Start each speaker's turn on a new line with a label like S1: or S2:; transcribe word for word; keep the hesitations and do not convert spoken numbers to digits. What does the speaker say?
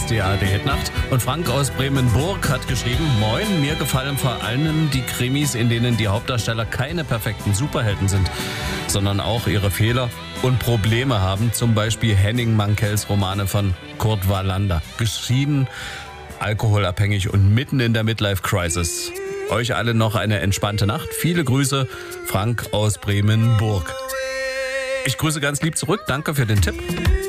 S1: ist die A R D-Hitnacht. Und Frank aus Bremenburg hat geschrieben, moin, mir gefallen vor allem die Krimis, in denen die Hauptdarsteller keine perfekten Superhelden sind, sondern auch ihre Fehler und Probleme haben. Zum Beispiel Henning Mankells Romane von Kurt Wallander. Geschrieben, alkoholabhängig und mitten in der Midlife-Crisis. Euch alle noch eine entspannte Nacht. Viele Grüße, Frank aus Bremenburg. Ich grüße ganz lieb zurück. Danke für den Tipp.